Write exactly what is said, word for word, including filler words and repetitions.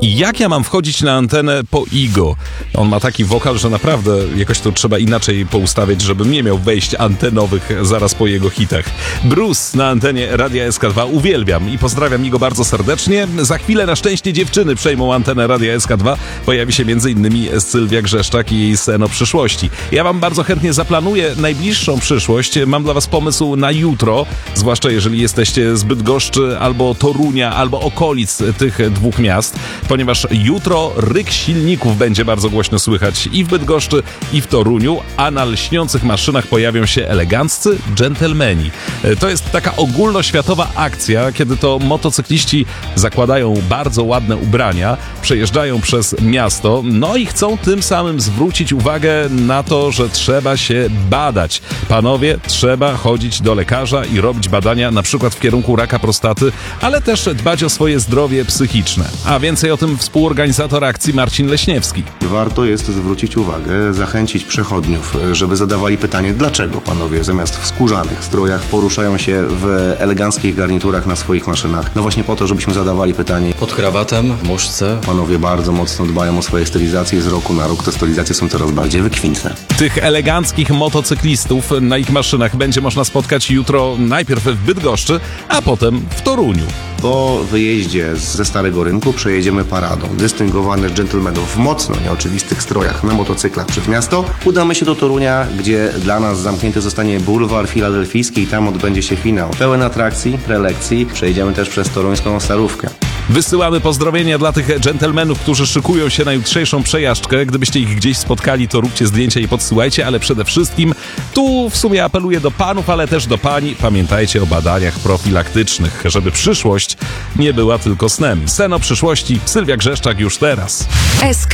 I jak ja mam wchodzić na antenę po Igo? On ma taki wokal, że naprawdę jakoś to trzeba inaczej poustawiać, żebym nie miał wejść antenowych zaraz po jego hitach. Bruce na antenie Radia S K dwa uwielbiam i pozdrawiam Igo bardzo serdecznie. Za chwilę na szczęście dziewczyny przejmą antenę Radia S K dwa. Pojawi się między innymi Sylwia Grzeszczak i jej Seno przyszłości. Ja wam bardzo chętnie zaplanuję najbliższą przyszłość. Mam dla was pomysł na jutro, zwłaszcza jeżeli jesteście z Bydgoszczy albo Torunia, albo okolic tych dwóch miast, ponieważ jutro ryk silników będzie bardzo głośno słychać i w Bydgoszczy, i w Toruniu, a na lśniących maszynach pojawią się eleganccy dżentelmeni. To jest taka ogólnoświatowa akcja, kiedy to motocykliści zakładają bardzo ładne ubrania, przejeżdżają przez miasto, no i chcą tym samym zwrócić uwagę na to, że trzeba się badać. Panowie, trzeba chodzić do lekarza i robić badania na przykład w kierunku raka prostaty, ale też dbać o swoje zdrowie psychiczne. A więcej o tym współorganizator akcji Marcin Leśniewski. Warto jest zwrócić uwagę, zachęcić przechodniów, żeby zadawali pytanie, dlaczego panowie zamiast w skórzanych strojach poruszają się w eleganckich garniturach na swoich maszynach. No właśnie po to, żebyśmy zadawali pytanie. Pod krawatem, muszce. Panowie bardzo mocno dbają o swoje stylizacje, z roku na rok te stylizacje są coraz bardziej wykwintne. Tych eleganckich motocyklistów na ich maszynach będzie można spotkać jutro najpierw w Bydgoszczy, a potem w Toruniu. Po wyjeździe ze Starego Rynku przejedziemy paradą dystyngowanych dżentelmenów w mocno nieoczywistych strojach na motocyklach przed miasto. Udamy się do Torunia, gdzie dla nas zamknięty zostanie bulwar filadelfijski i tam odbędzie się finał. Pełen atrakcji, prelekcji. Przejdziemy też przez toruńską Starówkę. Wysyłamy pozdrowienia dla tych dżentelmenów, którzy szykują się na jutrzejszą przejażdżkę. Gdybyście ich gdzieś spotkali, to róbcie zdjęcia i podsyłajcie, ale przede wszystkim tu w sumie apeluję do panów, ale też do pań. Pamiętajcie o badaniach profilaktycznych, żeby przyszłość nie była tylko snem. Seno przyszłości, Sylwia Grzeszczak już teraz. S